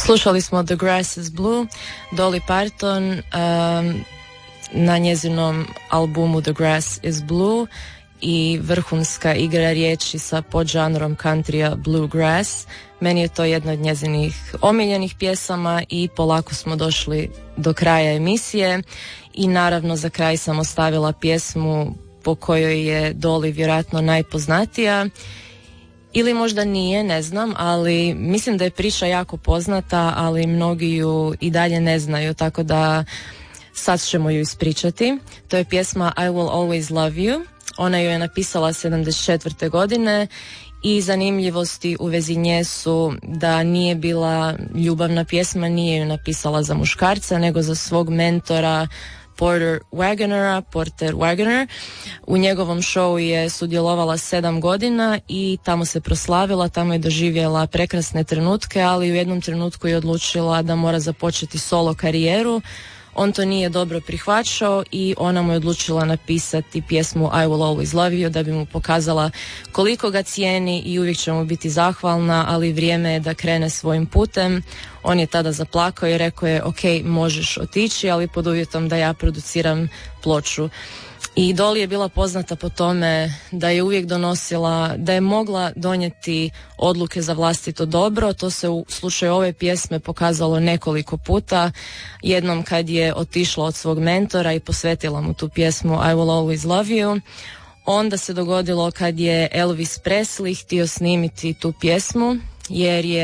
Slušali smo The Grass is Blue, Dolly Parton, na njezinom albumu The Grass is Blue, i vrhunska igra riječi sa podžanrom countrya bluegrass. Meni je to jedna od njezinih omiljenih pjesama i polako smo došli do kraja emisije i naravno za kraj sam ostavila pjesmu po kojoj je Dolly vjerojatno najpoznatija. Ili možda nije, ne znam, ali mislim da je priča jako poznata, ali mnogi ju i dalje ne znaju, tako da sad ćemo ju ispričati. To je pjesma I Will Always Love You. Ona ju je napisala 74. godine i zanimljivosti u vezi nje su da nije bila ljubavna pjesma, nije ju napisala za muškarca, nego za svog mentora Porter Wagoner. U njegovom showu je sudjelovala 7 godina i tamo se proslavila, tamo je doživjela prekrasne trenutke, ali u jednom trenutku je odlučila da mora započeti solo karijeru. On to nije dobro prihvaćao i ona mu je odlučila napisati pjesmu I Will Always Love You da bi mu pokazala koliko ga cijeni i uvijek će mu biti zahvalna, ali vrijeme je da krene svojim putem. On je tada zaplakao i rekao je ok, možeš otići, ali pod uvjetom da ja produciram ploču. I Dolly je bila poznata po tome da je uvijek donosila, da je mogla donijeti odluke za vlastito dobro. To se u slučaju ove pjesme pokazalo nekoliko puta. Jednom kad je otišla od svog mentora i posvetila mu tu pjesmu I Will Always Love You. Onda se dogodilo kad je Elvis Presley htio snimiti tu pjesmu jer je